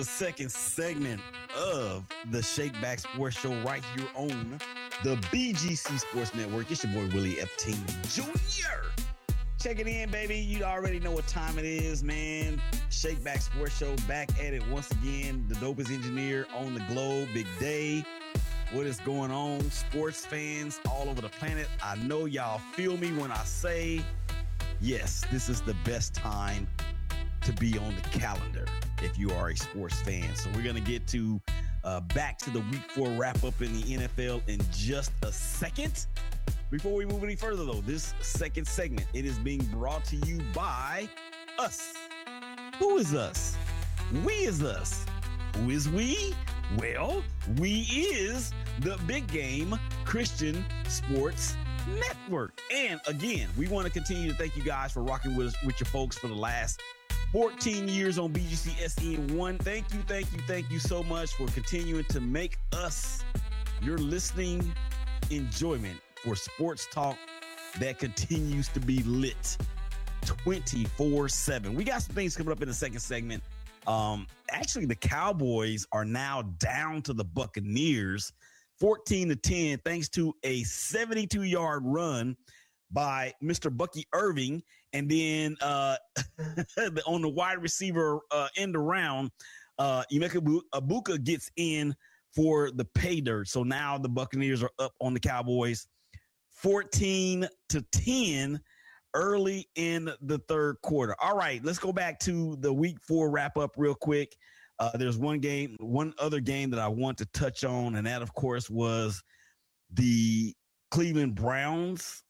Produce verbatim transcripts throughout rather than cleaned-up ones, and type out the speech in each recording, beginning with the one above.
the second segment of the Shake Back Sports Show right here on the B G C Sports Network. It's your boy, Willie Epstein Junior Check it in, baby. You already know what time it is, man. Shake Back Sports Show back at it once again. The dopest engineer on the globe, Big Day. What is going on, sports fans all over the planet? I know y'all feel me when I say, yes, this is the best time to be on the calendar if you are a sports fan. So we're going to get to uh, back to the week four wrap up in the N F L in just a second. Before we move any further, though, this second segment, it is being brought to you by us. Who is us? We is us. Who is we? Well, we is the Big Game Christian Sports Network. And again, we want to continue to thank you guys for rocking with us, with your folks for the last fourteen years on B G C S E N one. Thank you, thank you, thank you so much for continuing to make us your listening enjoyment for sports talk that continues to be lit twenty-four seven. We got some things coming up in the second segment. Um, actually, the Cowboys are now down to the Buccaneers fourteen to ten, thanks to a seventy-two yard run by Mister Bucky Irving. And then uh, on the wide receiver uh, end around, uh, Emeka Ibuka gets in for the pay dirt. So now the Buccaneers are up on the Cowboys fourteen to ten early in the third quarter. All right, let's go back to the week four wrap up real quick. Uh, there's one game, one other game that I want to touch on, and that, of course, was the Cleveland Browns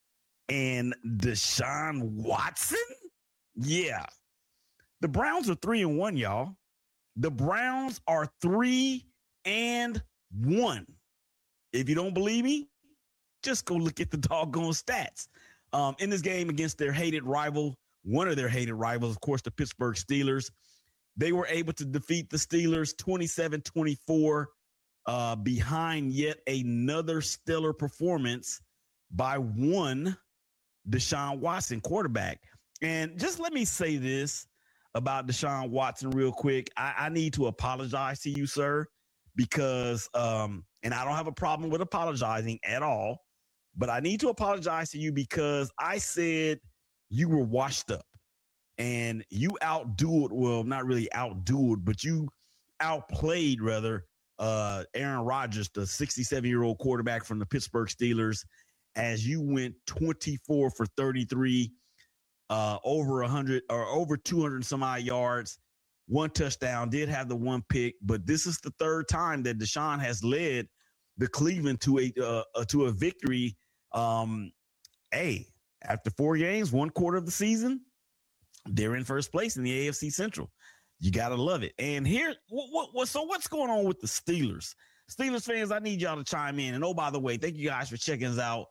and Deshaun Watson. Yeah, the Browns are three and one, y'all. The Browns are three and one. If you don't believe me, just go look at the doggone stats. Um, in this game against their hated rival, one of their hated rivals, of course, the Pittsburgh Steelers, they were able to defeat the Steelers twenty-seven twenty-four uh, behind yet another stellar performance by one Deshaun Watson, quarterback. And just let me say this about Deshaun Watson real quick. I, I need to apologize to you, sir, because, um, and I don't have a problem with apologizing at all, but I need to apologize to you because I said you were washed up and you outdueled, well, not really outdueled, but you outplayed, rather, uh, Aaron Rodgers, the sixty-seven-year-old quarterback from the Pittsburgh Steelers, as you went twenty-four for thirty-three, uh, over one hundred or over two hundred some odd yards, one touchdown, did have the one pick, but this is the third time that Deshaun has led the Cleveland to a uh, uh, to a victory. Um, hey, after four games, one quarter of the season, they're in first place in the A F C Central. You gotta love it. And here, what, what, what? So what's going on with the Steelers? Steelers fans, I need y'all to chime in. And oh, by the way, thank you guys for checking us out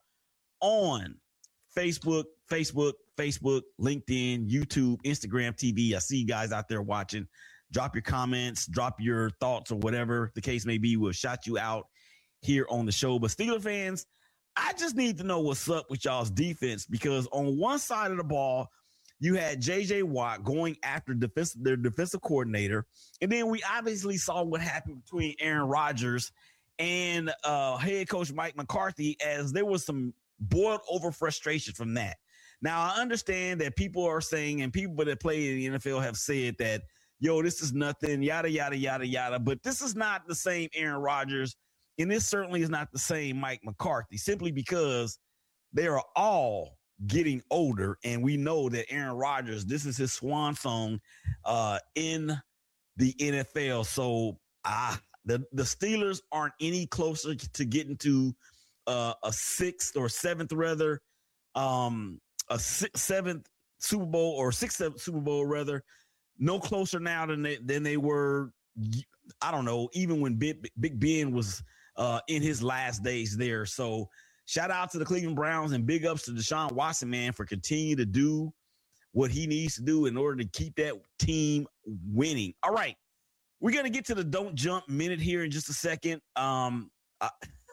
on Facebook, Facebook, Facebook, LinkedIn, YouTube, Instagram T V. I see you guys out there watching. Drop your comments, drop your thoughts, or whatever the case may be. We'll shout you out here on the show. But Steeler fans, I just need to know what's up with y'all's defense, because on one side of the ball, you had J J Watt going after defense, their defensive coordinator. And then we obviously saw what happened between Aaron Rodgers and uh, head coach Mike McCarthy, as there was some boiled over frustration from that. Now, I understand that people are saying, and people that play in the N F L have said that, yo, this is nothing, yada, yada, yada, yada. But this is not the same Aaron Rodgers. And this certainly is not the same Mike McCarthy, simply because they are all getting older. And we know that Aaron Rodgers, this is his swan song uh, in the N F L. So uh, the, the Steelers aren't any closer to getting to uh, a sixth or seventh, rather, um, a sixth, seventh Super Bowl or sixth, seventh Super Bowl, rather. No closer now than they, than they were, I don't know, even when Big, Big Ben was uh, in his last days there. So shout out to the Cleveland Browns and big ups to Deshaun Watson, man, for continuing to do what he needs to do in order to keep that team winning. All right, we're going to get to the don't jump minute here in just a second. Um, I,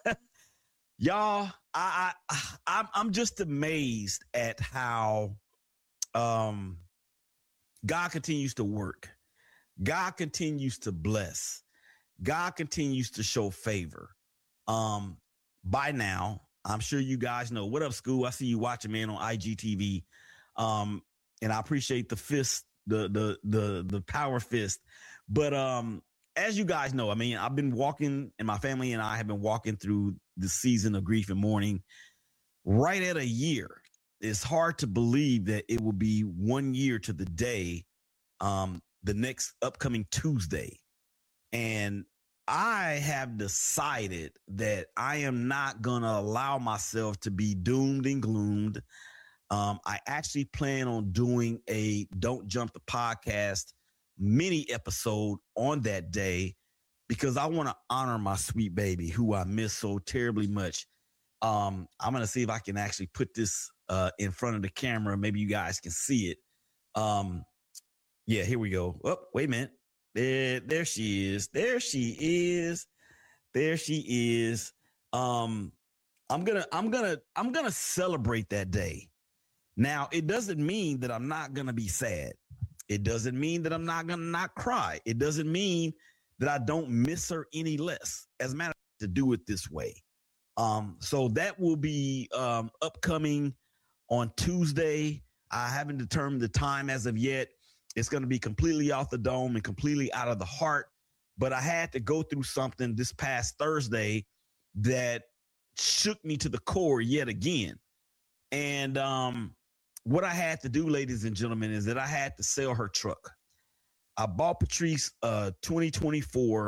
y'all, I, I, I'm, I'm just amazed at how um, God continues to work. God continues to bless. God continues to show favor. Um, by now, I'm sure you guys know. What up, School? I see you watching, man, on I G T V. Um, and I appreciate the fist, the the the the power fist. But um, as you guys know, I mean, I've been walking, and my family and I have been walking through the season of grief and mourning right at a year. It's hard to believe that it will be one year to the day, um, the next upcoming Tuesday. And I have decided that I am not going to allow myself to be doomed and gloomed. Um, I actually plan on doing a Don't Jump the Podcast mini episode on that day because I want to honor my sweet baby who I miss so terribly much. Um, I'm going to see if I can actually put this uh, in front of the camera. Maybe you guys can see it. Um, yeah, here we go. Oh, wait a minute. There, there she is. There she is. There she is. Um, I'm gonna, I'm gonna, I'm gonna celebrate that day. Now, it doesn't mean that I'm not gonna be sad. It doesn't mean that I'm not gonna not cry. It doesn't mean that I don't miss her any less. As a matter of fact, to do it this way. Um, so that will be um upcoming on Tuesday. I haven't determined the time as of yet. It's going to be completely off the dome and completely out of the heart. But I had to go through something this past Thursday that shook me to the core yet again. And um, what I had to do, ladies and gentlemen, is that I had to sell her truck. I bought Patrice a twenty twenty-four